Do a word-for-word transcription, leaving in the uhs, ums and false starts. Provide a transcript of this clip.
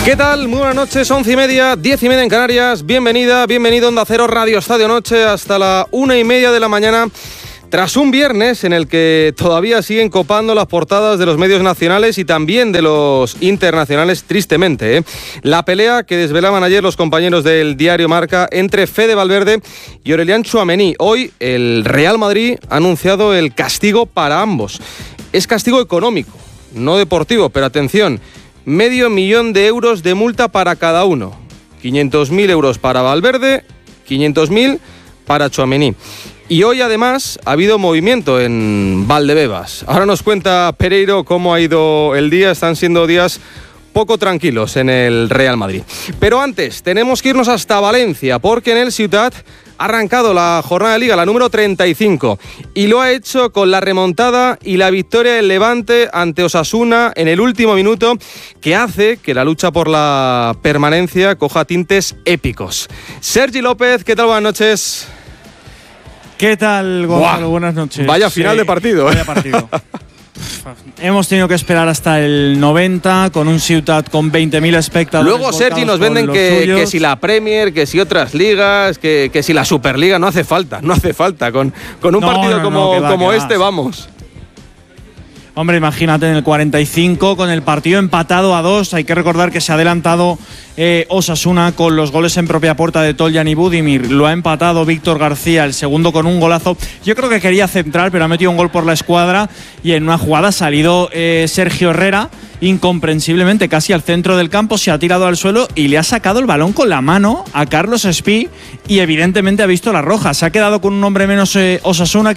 ¿Qué tal? Muy buenas noches, once y media, diez y media en Canarias. Bienvenida, bienvenido a Onda Cero Radio Estadio Noche hasta la una y media de la mañana. Tras un viernes en el que todavía siguen copando las portadas de los medios nacionales y también de los internacionales, tristemente, ¿eh? La pelea que desvelaban ayer los compañeros del diario Marca entre Fede Valverde y Aurelian Tchouaméni. Hoy el Real Madrid ha anunciado el castigo para ambos. Es castigo económico, no deportivo, pero atención, medio millón de euros de multa para cada uno. quinientos mil euros para Valverde, quinientos mil para Tchouaméni. Y hoy, además, ha habido movimiento en Valdebebas. Ahora nos cuenta Pereiro cómo ha ido el día. Están siendo días poco tranquilos en el Real Madrid. Pero antes, tenemos que irnos hasta Valencia, porque en el Ciutat ha arrancado la jornada de Liga, la número treinta y cinco. Y lo ha hecho con la remontada y la victoria del Levante ante Osasuna en el último minuto, que hace que la lucha por la permanencia coja tintes épicos. Sergi López, ¿qué tal? Buenas noches. ¿Qué tal, Gonzalo? Buah, buenas noches. Vaya final sí, de partido. Vaya partido. Hemos tenido que esperar hasta el noventa con un Ciutat con veinte mil espectadores. Luego, Sergi, nos venden que, que si la Premier, que si otras ligas, que, que si la Superliga. No hace falta, no hace falta. Con, con un no, partido no, como, no, va, como este, va. vamos. Hombre, imagínate en el cuarenta y cinco con el partido empatado a dos. Hay que recordar que se ha adelantado eh, Osasuna con los goles en propia puerta de Toljan y Budimir. Lo ha empatado Víctor García, el segundo con un golazo. Yo creo que quería centrar, pero ha metido un gol por la escuadra. Y en una jugada ha salido eh, Sergio Herrera, incomprensiblemente casi al centro del campo, se ha tirado al suelo y le ha sacado el balón con la mano a Carlos Espí y evidentemente ha visto la roja. Se ha quedado con un hombre menos eh, Osasuna.